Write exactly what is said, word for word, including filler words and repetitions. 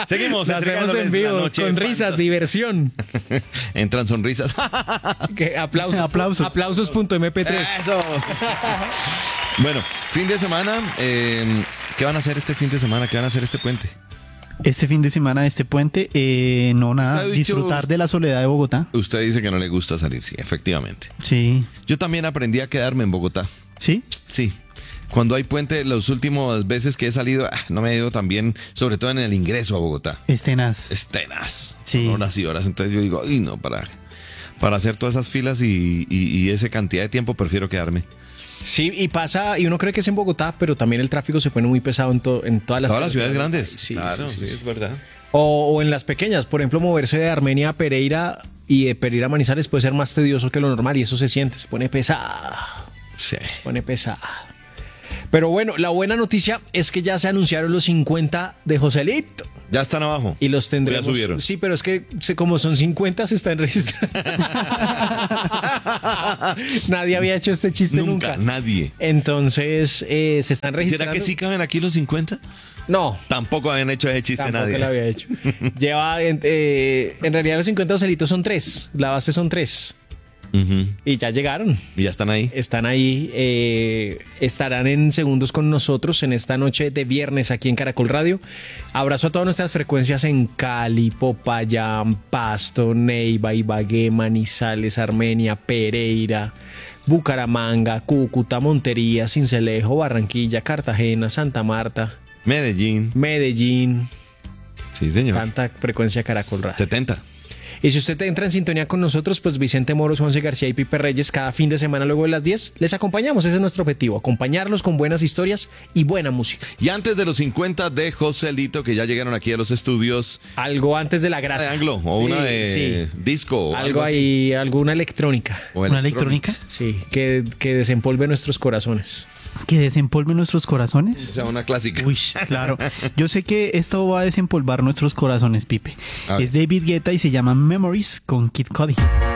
Seguimos Lo hacemos entregándoles en vivo, la noche con risas, fantástica. diversión. Entran sonrisas. Que aplausos. Aplausos. Aplausos punto eme pe tres. Eso. Bueno, fin de semana. eh, ¿Qué van a hacer este fin de semana? ¿Qué van a hacer este puente? Este fin de semana, este puente, eh, no nada, Usted ha dicho- disfrutar de la soledad de Bogotá. Usted dice que no le gusta salir, sí, efectivamente. Sí. Yo también aprendí a quedarme en Bogotá. ¿Sí? Sí. Cuando hay puente, las últimas veces que he salido, ah, no me he ido tan bien, sobre todo en el ingreso a Bogotá. Es tenaz. Es tenaz. Sí. Son horas y horas. Entonces yo digo, ay, no, para, para hacer todas esas filas y, y, y esa cantidad de tiempo, prefiero quedarme. Sí, y pasa, y uno cree que es en Bogotá, pero también el tráfico se pone muy pesado en, to- en todas las Todas las ciudades ciudades. grandes. Sí, claro, sí, sí, sí, sí. es verdad. O, o en las pequeñas, por ejemplo, moverse de Armenia a Pereira y de Pereira a Manizales puede ser más tedioso que lo normal y eso se siente, se pone pesada, Sí. se pone pesada. Pero bueno, la buena noticia es que ya se anunciaron los cincuenta de Joselito Ya están abajo. y los tendremos. Ya subieron. Sí, pero es que se- como son cincuenta se están registrando. Nadie había hecho este chiste Nunca, nunca. nadie. Entonces eh, se están registrando. ¿Será que sí caben aquí los cincuenta? No. Tampoco habían hecho ese chiste Tampoco nadie. lo había hecho. Lleva, en, eh, en realidad los cincuenta Joselitos son tres. La base son tres. Ujú. Y ya llegaron. Y ya están ahí. Están ahí. eh, estarán en segundos con nosotros en esta noche de viernes aquí en Caracol Radio. Abrazo a todas nuestras frecuencias en Cali, Popayán, Pasto, Neiva, Ibagué, Manizales, Armenia, Pereira, Bucaramanga, Cúcuta, Montería, Sincelejo, Barranquilla, Cartagena, Santa Marta, Medellín. Medellín. Sí, señor. Tanta frecuencia Caracol Radio. setenta. Y si usted entra en sintonía con nosotros, pues Vicente Moros, Juanse García y Pipe Reyes, cada fin de semana luego de las diez, les acompañamos. Ese es nuestro objetivo, acompañarlos con buenas historias y buena música. Y antes de los cincuenta de Joselito, que ya llegaron aquí a los estudios, Algo antes de la una gracia. de anglo o Sí, una de sí. disco. o Algo así. ahí, alguna electrónica. O ¿Una electrónica? Sí, que, que desempolve nuestros corazones. ¿Que desempolve nuestros O corazones? sea, una clásica. Uy, claro. Yo sé que esto va a desempolvar nuestros corazones, Pipe. A ver. Es David Guetta y se llama Memories con Kid Cudi.